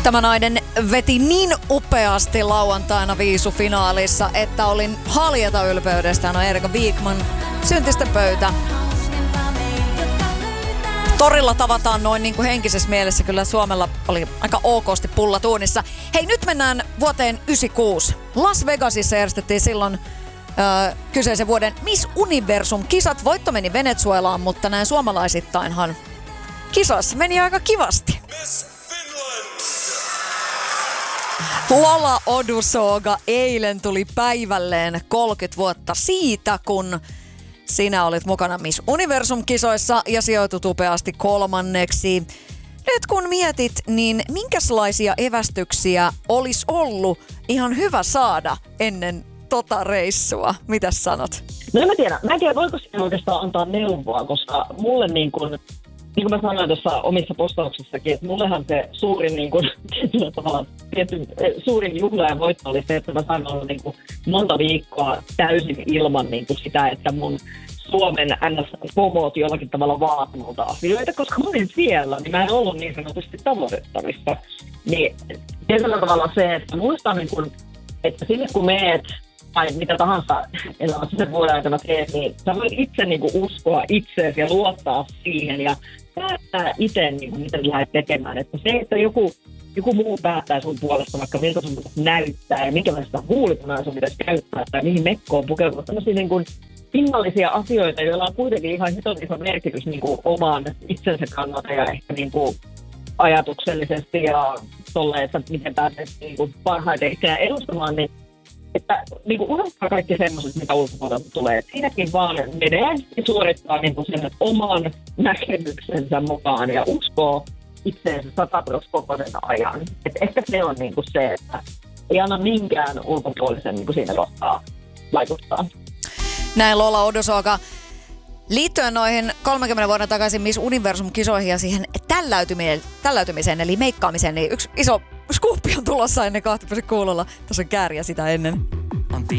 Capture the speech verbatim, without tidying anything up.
Tämä nainen veti niin upeasti lauantaina viisufinaalissa, että olin haljeta ylpeydestä. No Erika Wigman, syntisten pöytä. Torilla tavataan noin niin kuin henkisessä mielessä. Kyllä Suomella oli aika okosti pulla tuunissa. Hei, nyt mennään vuoteen yhdeksänkymmentäkuusi. Las Vegasissa järjestettiin silloin öö, kyseisen vuoden Miss Universum-kisat. Voitto meni Venezuelaan, mutta näin suomalaisittainhan kisassa meni aika kivasti. Lola Odusoga eilen tuli päivälleen kolmekymmentä vuotta siitä, kun sinä olit mukana Miss Universum-kisoissa ja sijoitut upeasti kolmanneksi. Nyt kun mietit, niin minkälaisia evästyksiä olisi ollut ihan hyvä saada ennen tota reissua? Mitäs sanot? No en mä tiedä. Mä en tiedä, voiko siihen oikeastaan antaa neuvoa, koska mulle niin kuin, niin kuin mä sanoin tuossa omissa postauksissakin, että mullehan se suurin, niin kuin, tavalla, tietyn, suurin juhla ja voitto oli se, että mä sain olla niin kuin, monta viikkoa täysin ilman niin kuin sitä, että mun Suomen N S-pomot jollakin tavalla vaati multa asioita, koska mä olin siellä, niin mä en ollut niin sanotusti tavoitettavissa. Niin tietyllä tavalla se, että muistan, niin kun, että sinne kun meet, tai mitä tahansa elämässä sen vuoden aikana teet, niin sä voit itse niin kuin uskoa itseesi ja luottaa siihen ja päättää itse, niin kuin, mitä lähdet tekemään. Että se, että joku, joku muu päättää sun puolesta, vaikka miltä sun pitäisi näyttää ja minkälaista huulipunaa sun pitäisi käyttää tai mihin mekkoon pukeutua, tämmöisiä niin kuin pinnallisia asioita, joilla on kuitenkin ihan iso merkitys niin kuin oman itsensä kannalta ja ehkä niin kuin ajatuksellisesti ja tolleen, että miten pääset niin kuin parhaiten itseään edustamaan, niin että niin kuin unohtaa kaikki semmoiset, mitä ulkopuolelta tulee. Siinäkin vaan menee ja suorittaa niin kuin sen oman näkemyksensä mukaan ja uskoo itseensä sataprosenttisesti koko sen ajan. Et ehkä se on niin kuin se, että ei anna minkään ulkopuolisen niin kuin siinä kohtaa vaikuttaa. Näin Lola Odusoga. Liittyen noihin kolmenkymmenen vuoden takaisin Miss Universum-kisoihin ja siihen tälläytymiseen, tälläytymiseen eli meikkaamiseen, niin yksi iso skuuppi on tulossa ennen kahta kuulolla. Tuossa on kääriä sitä ennen.